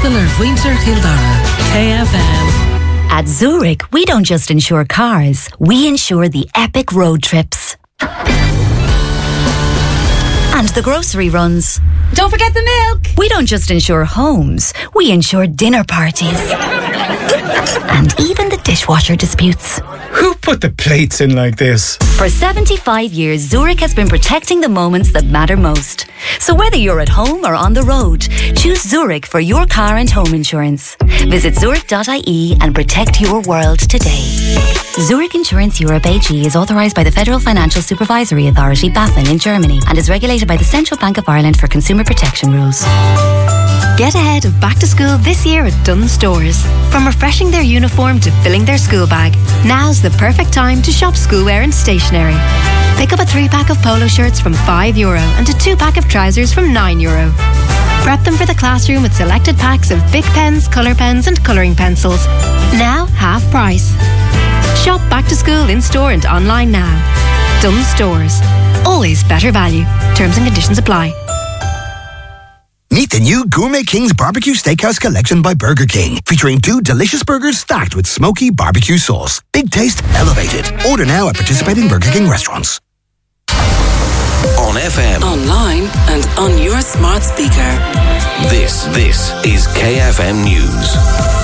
Oscar Winter Kildare, KFM. At Zurich, we don't just insure cars, we insure the epic road trips. And the grocery runs. Don't forget the milk! We don't just insure homes, we insure dinner parties. And even the dishwasher disputes. Who put the plates in like this? For 75 years, Zurich has been protecting the moments that matter most. So whether you're at home or on the road, choose Zurich for your car and home insurance. Visit zurich.ie and protect your world today. Zurich Insurance Europe AG is authorised by the Federal Financial Supervisory Authority, BaFin, in Germany and is regulated by the Central Bank of Ireland for consumer protection rules. Get ahead of back to school this year at Dunnes Stores. From refreshing their uniform to filling their school bag, now's the perfect time to shop schoolwear and stationery. Pick up a 3-pack of polo shirts from €5 and a 2-pack of trousers from €9. Prep them for the classroom with selected packs of Bic pens, colour pens and colouring pencils. Now half price. Shop back to school in store and online now. Dunnes Stores. Always better value. Terms and conditions apply. Meet the new Gourmet King's Barbecue Steakhouse Collection by Burger King, featuring 2 delicious burgers stacked with smoky barbecue sauce. Big taste, elevated. Order now at participating Burger King restaurants. On FM, Online and on your smart speaker. this is KFM News.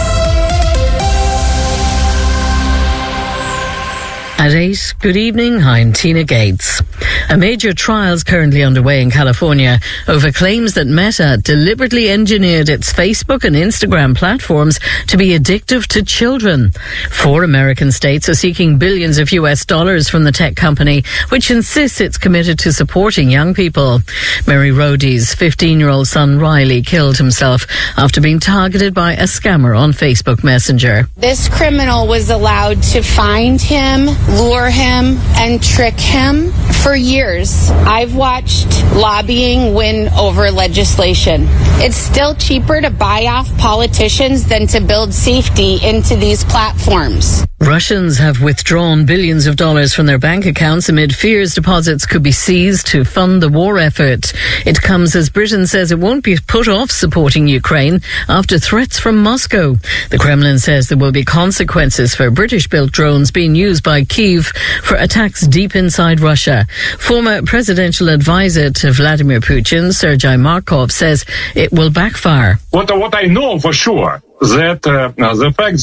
At 8, good evening, I'm Tina Gates. A major trial is currently underway in California over claims that Meta deliberately engineered its Facebook and Instagram platforms to be addictive to children. 4 American states are seeking billions of US dollars from the tech company, which insists it's committed to supporting young people. Mary Rohde's 15-year-old son Riley killed himself after being targeted by a scammer on Facebook Messenger. This criminal was allowed to find him, lure him, and trick him for years. I've watched lobbying win over legislation. It's still cheaper to buy off politicians than to build safety into these platforms. Russians have withdrawn billions of dollars from their bank accounts amid fears deposits could be seized to fund the war effort. It comes as Britain says it won't be put off supporting Ukraine after threats from Moscow. The Kremlin says there will be consequences for British-built drones being used by Kyiv for attacks deep inside Russia. Former presidential advisor to Vladimir Putin, Sergei Markov, says it will backfire. What I know for sure that the fact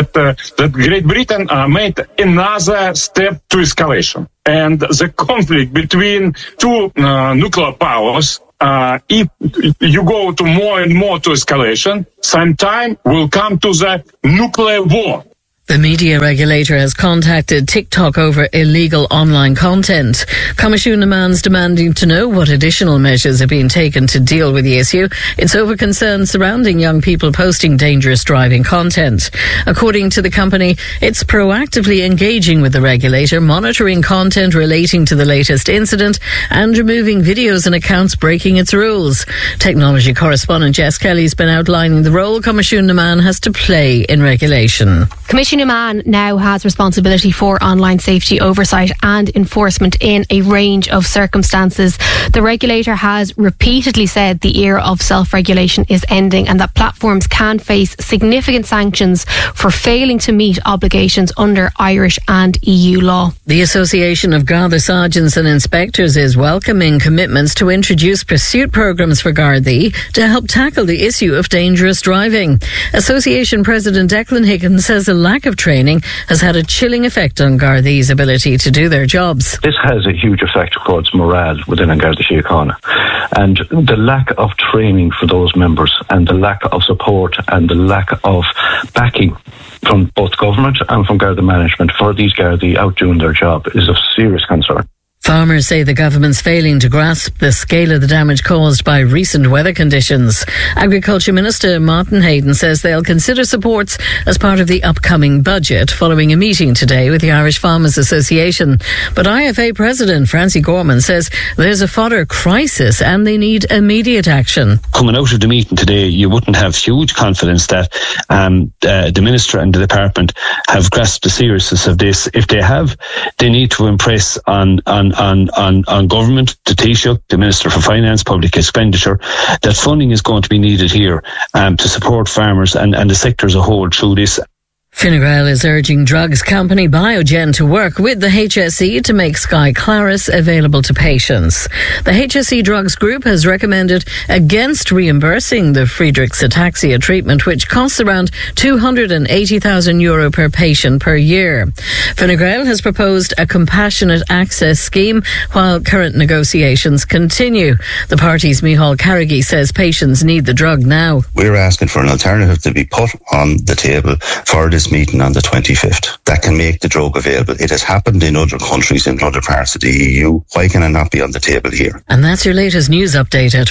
that Great Britain made another step to escalation, and the conflict between 2 nuclear powers, if you go to more and more to escalation, sometime will come to the nuclear war. The media regulator has contacted TikTok over illegal online content. Comisiún na Meán's demanding to know what additional measures are being taken to deal with the issue. It's over concerns surrounding young people posting dangerous driving content. According to the company, it's proactively engaging with the regulator, monitoring content relating to the latest incident and removing videos and accounts breaking its rules. Technology correspondent Jess Kelly's been outlining the role Comisiún na Meán has to play in regulation. Comisiún na Meán now has responsibility for online safety oversight and enforcement in a range of circumstances. The regulator has repeatedly said the era of self-regulation is ending and that platforms can face significant sanctions for failing to meet obligations under Irish and EU law. The Association of Garda Sergeants and Inspectors is welcoming commitments to introduce pursuit programmes for Gardaí to help tackle the issue of dangerous driving. Association President Declan Higgins says a lack of training has had a chilling effect on Gardaí's ability to do their jobs. This has a huge effect towards morale within an Garda Síochána, and the lack of training for those members and the lack of support and the lack of backing from both government and from Garda management for these Gardaí out doing their job is of serious concern. Farmers say the government's failing to grasp the scale of the damage caused by recent weather conditions. Agriculture Minister Martin Hayden says they'll consider supports as part of the upcoming budget following a meeting today with the Irish Farmers Association. But IFA President Francie Gorman says there's a fodder crisis and they need immediate action. Coming out of the meeting today, you wouldn't have huge confidence that the Minister and the Department have grasped the seriousness of this. If they have, they need to impress on on government, the Taoiseach, the Minister for Finance, Public Expenditure, that funding is going to be needed here to support farmers and the sector as a whole through this. Fine Gael is urging drugs company Biogen to work with the HSE to make Skyclarys available to patients. The HSE Drugs Group has recommended against reimbursing the Friedreich's ataxia treatment, which costs around €280,000 per patient per year. Fine Gael has proposed a compassionate access scheme while current negotiations continue. The party's Micheál Carrigy says patients need the drug now. We're asking for an alternative to be put on the table for this meeting on the 25th that can make the drug available. It has happened in other countries, in other parts of the EU. Why can it not be on the table here? And that's your latest news update at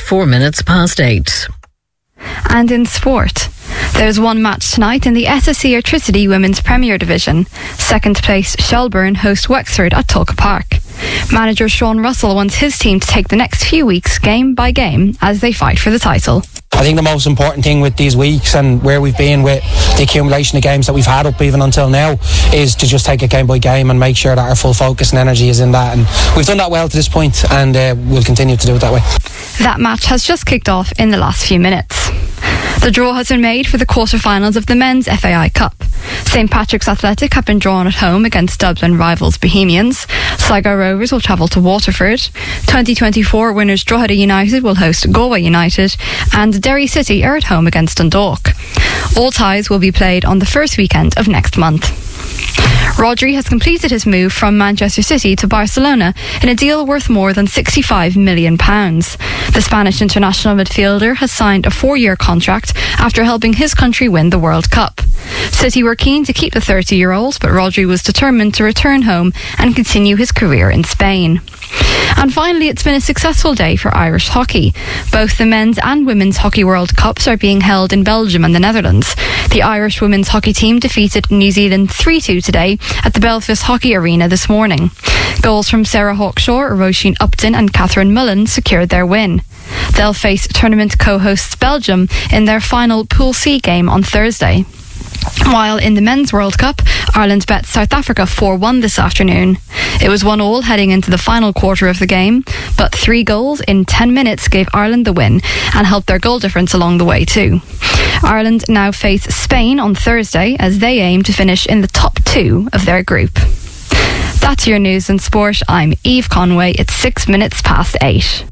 8:04. And in sport, there's one match tonight in the SSE Airtricity Women's Premier Division. Second place Shelburne host Wexford at Tulka Park. Manager Sean Russell wants his team to take the next few weeks game by game as they fight for the title. I think the most important thing with these weeks and where we've been with the accumulation of games that we've had up even until now is to just take it game by game and make sure that our full focus and energy is in that. And we've done that well to this point, and we'll continue to do it that way. That match has just kicked off in the last few minutes. The draw has been made for the quarter-finals of the Men's FAI Cup. St Patrick's Athletic have been drawn at home against Dublin rivals Bohemians. Sligo Rovers will travel to Waterford. 2024 winners Drogheda United will host Galway United, and Derry City are at home against Dundalk. All ties will be played on the first weekend of next month. Rodri has completed his move from Manchester City to Barcelona in a deal worth more than £65 million. The Spanish international midfielder has signed a 4-year contract after helping his country win the World Cup. City were keen to keep the 30-year-old, but Rodri was determined to return home and continue his career in Spain. And finally, it's been a successful day for Irish hockey. Both the men's and women's hockey World Cups are being held in Belgium and the Netherlands. The Irish women's hockey team defeated New Zealand 3-2 today at the Belfast Hockey Arena this morning. Goals from Sarah Hawkshaw, Roisin Upton and Catherine Mullen secured their win. They'll face tournament co-hosts Belgium in their final Pool C game on Thursday. While in the Men's World Cup, Ireland bet South Africa 4-1 this afternoon. It was 1-1 heading into the final quarter of the game, but 3 goals in 10 minutes gave Ireland the win and helped their goal difference along the way too. Ireland now face Spain on Thursday as they aim to finish in the top 2 of their group. That's your news and sport. I'm Eve Conway. It's 8:06.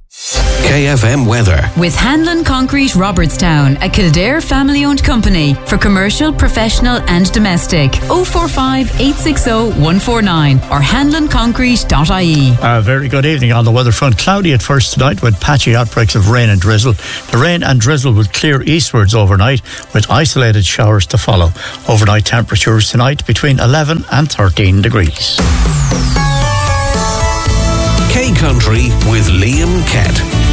KFM weather. With Hanlon Concrete Robertstown, a Kildare family-owned company for commercial, professional and domestic. 045 860 149 or hanlonconcrete.ie. A very good evening on the weather front. Cloudy at first tonight with patchy outbreaks of rain and drizzle. The rain and drizzle will clear eastwards overnight with isolated showers to follow. Overnight temperatures tonight between 11 and 13 degrees. K Country with Liam Kett.